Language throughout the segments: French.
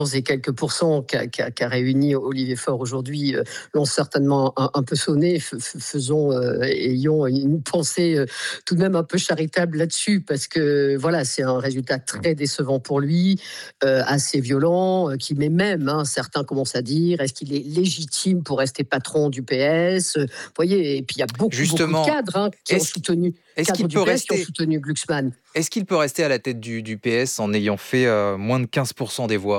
et quelques pourcents qu'a réuni Olivier Faure aujourd'hui l'ont certainement un peu sonné. Ayons une pensée tout de même un peu charitable là-dessus, parce que voilà, c'est un résultat très décevant pour lui, assez violent, qui met même, certains commencent à dire, est-ce qu'il est légitime pour rester patron du PS? Vous voyez, et puis il y a beaucoup de cadres qui ont soutenu. Cadres du PS qui ont soutenu Glucksmann. Est-ce qu'il peut rester à la tête du PS en ayant fait moins de 15% des voix ?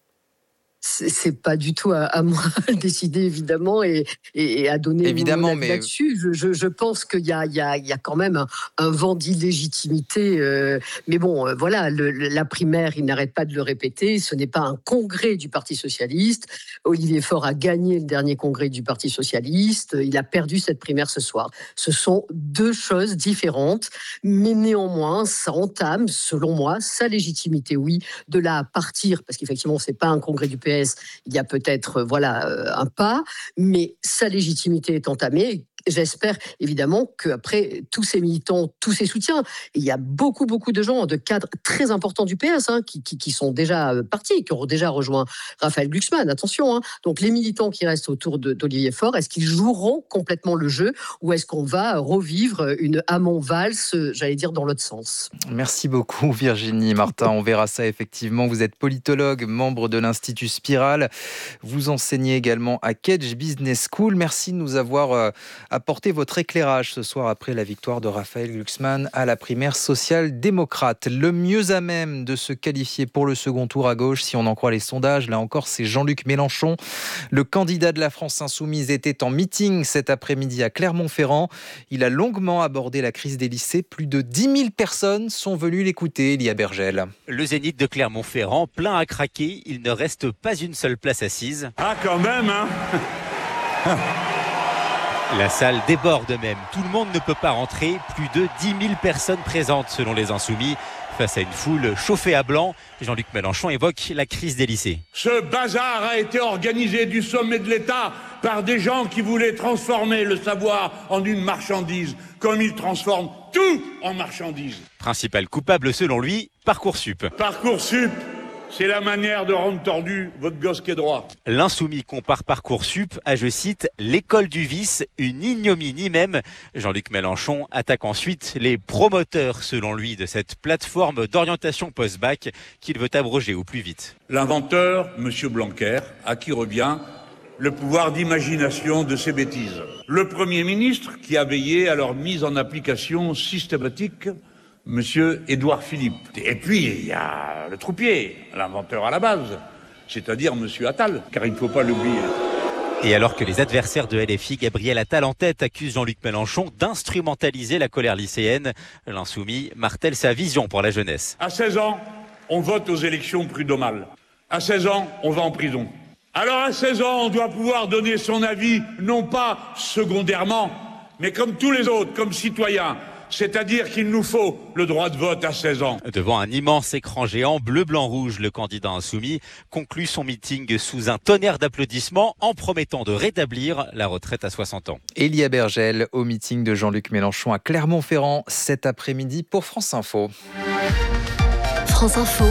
C'est pas du tout à moi de décider, évidemment, et à donner mon avis là-dessus. Je pense qu'il y a quand même un vent d'illégitimité. Mais bon, voilà, la primaire, il n'arrête pas de le répéter, ce n'est pas un congrès du Parti socialiste. Olivier Faure a gagné le dernier congrès du Parti socialiste. Il a perdu cette primaire ce soir. Ce sont deux choses différentes, mais néanmoins, ça entame, selon moi, sa légitimité, oui, de là à partir, parce qu'effectivement, c'est pas un congrès du PS. Il y a peut-être un pas, mais sa légitimité est entamée. J'espère évidemment qu'après tous ces militants, tous ces soutiens, il y a beaucoup de gens, de cadres très importants du PS qui sont déjà partis, qui ont déjà rejoint Raphaël Glucksmann, attention. Donc les militants qui restent autour d'Olivier Faure, est-ce qu'ils joueront complètement le jeu, ou est-ce qu'on va revivre une Hamon-Valls, j'allais dire, dans l'autre sens? Merci beaucoup Virginie Martin, on verra ça effectivement. Vous êtes politologue, membre de l'Institut Spiral, vous enseignez également à Kedge Business School. Merci de nous avoir apporté votre éclairage ce soir après la victoire de Raphaël Glucksmann à la primaire social-démocrate. Le mieux à même de se qualifier pour le second tour à gauche, si on en croit les sondages, là encore c'est Jean-Luc Mélenchon. Le candidat de la France insoumise était en meeting cet après-midi à Clermont-Ferrand. Il a longuement abordé la crise des lycées. Plus de 10 000 personnes sont venues l'écouter, Elia Bergel. Le Zénith de Clermont-Ferrand, plein à craquer. Il ne reste pas une seule place assise. Ah, quand même, La salle déborde même. Tout le monde ne peut pas rentrer. Plus de 10 000 personnes présentes selon les Insoumis. Face à une foule chauffée à blanc, Jean-Luc Mélenchon évoque la crise des lycées. Ce bazar a été organisé du sommet de l'État par des gens qui voulaient transformer le savoir en une marchandise, comme ils transforment tout en marchandise. Principal coupable selon lui, Parcoursup. Parcoursup, c'est la manière de rendre tordu votre gosse qui est droit. L'insoumis compare Parcoursup à, je cite, l'école du vice, une ignominie même. Jean-Luc Mélenchon attaque ensuite les promoteurs, selon lui, de cette plateforme d'orientation post-bac qu'il veut abroger au plus vite. L'inventeur, M. Blanquer, à qui revient le pouvoir d'imagination de ces bêtises. Le Premier ministre, qui a veillé à leur mise en application systématique, Monsieur Édouard Philippe. Et puis, il y a le troupier, l'inventeur à la base, c'est-à-dire Monsieur Attal, car il ne faut pas l'oublier. Et alors que les adversaires de LFI, Gabriel Attal en tête, accusent Jean-Luc Mélenchon d'instrumentaliser la colère lycéenne, l'insoumis martèle sa vision pour la jeunesse. À 16 ans, on vote aux élections prud'homales. À 16 ans, on va en prison. Alors à 16 ans, on doit pouvoir donner son avis, non pas secondairement, mais comme tous les autres, comme citoyens. C'est-à-dire qu'il nous faut le droit de vote à 16 ans. Devant un immense écran géant bleu, blanc, rouge, le candidat insoumis conclut son meeting sous un tonnerre d'applaudissements en promettant de rétablir la retraite à 60 ans. Elia Bergel au meeting de Jean-Luc Mélenchon à Clermont-Ferrand cet après-midi pour France Info. France Info.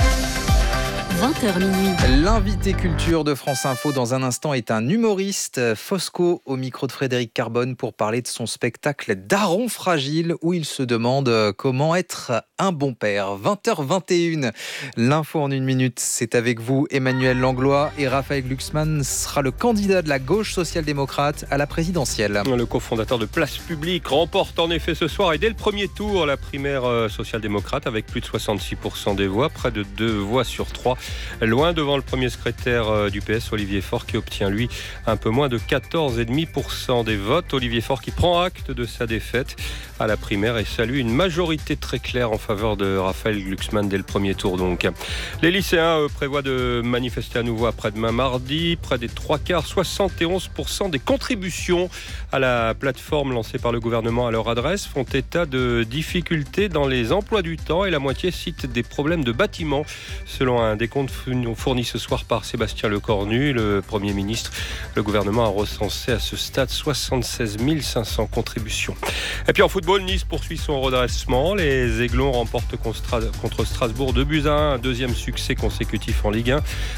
20h minuit. L'invité culture de France Info dans un instant est un humoriste, Fosco, au micro de Frédéric Carbone pour parler de son spectacle Daron fragile où il se demande comment être un bon père. 20h21, l'info en une minute, c'est avec vous Emmanuel Langlois et Raphaël Glucksmann sera le candidat de la gauche social-démocrate à la présidentielle. Le cofondateur de Place Publique remporte en effet ce soir et dès le premier tour la primaire social-démocrate avec plus de 66% des voix, près de 2 voix sur 3. Loin devant le premier secrétaire du PS, Olivier Faure, qui obtient lui un peu moins de 14,5% des votes. Olivier Faure qui prend acte de sa défaite à la primaire et salue une majorité très claire en faveur de Raphaël Glucksmann dès le premier tour. Donc, les lycéens prévoient de manifester à nouveau après-demain mardi. Près des 3/4, 71% des contributions à la plateforme lancée par le gouvernement à leur adresse font état de difficultés dans les emplois du temps et la moitié cite des problèmes de bâtiment, selon un décompte fourni ce soir par Sébastien Lecornu, le Premier ministre. Le gouvernement a recensé à ce stade 76 500 contributions. Et puis en football, Nice poursuit son redressement. Les Aiglons remportent contre Strasbourg 2-1, un deuxième succès consécutif en Ligue 1.